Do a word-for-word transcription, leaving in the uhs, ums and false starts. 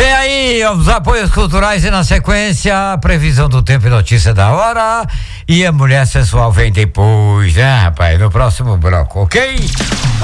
Vem aí os apoios culturais e na sequência a previsão do tempo e notícia da hora. E a mulher sensual vem depois, né, rapaz? No próximo bloco, ok?